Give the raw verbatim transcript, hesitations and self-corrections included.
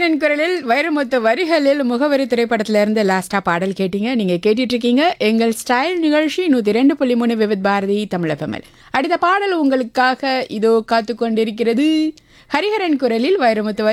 ஹரிஹரன் குரலில் வைரமுத்து வரிகளில் முகவரி திரைப்படத்துல இருந்து லாஸ்டா பாடல் கேட்டீங்க. நீங்க கேட்டுட்டு இருக்கீங்க எங்கள் ஸ்டைல் நிகழ்ச்சி நூத்தி ரெண்டு புள்ளி மூணு விவித் பாரதி தமிழகமில். அடுத்த பாடல் உங்களுக்காக இதோ காத்து கொண்டிருக்கிறது. ஹரிஹரன் குரலில் வைரமுத்து